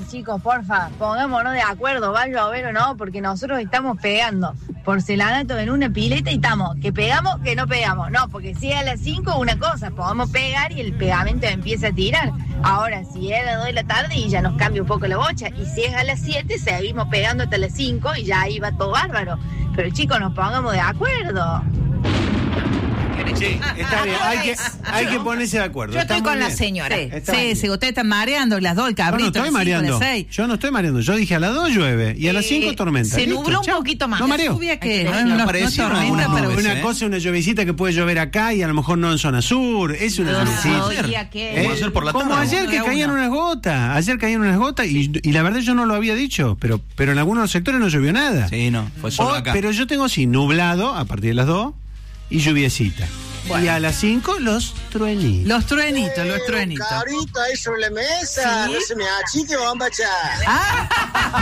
chicos, porfa, pongámonos de acuerdo, va a llover o no, porque nosotros estamos pegando porcelanato en una pileta y estamos, que pegamos, que no pegamos. No, porque si es a las 5 una cosa, podemos pegar y el pegamento empieza a tirar. Ahora, si es a las 2 de la tarde y ya nos cambia un poco la bocha, y si es a las 7, seguimos pegando hasta las 5 y ya ahí va todo bárbaro. Pero chicos, nos pongamos de acuerdo. Sí, está bien, hay que ponerse de acuerdo. Yo estoy con la señora. Sí, ustedes están mareando las dos, el cabrito. Yo no estoy mareando. Yo no estoy mareando. Yo dije a las 2 llueve y a las 5 tormenta. Se nubló un poquito más. No mareo. Lluvia que no tormenta, pero una cosa, una llovecita que puede llover acá y a lo mejor no en zona sur. Es una llovecita. Como ayer por la tarde. Como ayer que caían unas gotas. Ayer caían unas gotas y la verdad yo no lo había dicho, pero en algunos sectores no llovió nada. Sí, no, fue solo acá. Pero yo tengo así, nublado a partir de las 2 y lluviecita. Bueno. Y a las 5 los truenitos. Los truenitos. Cabrito ahí sobre la mesa, ¿sí? No se me achique, bombacha.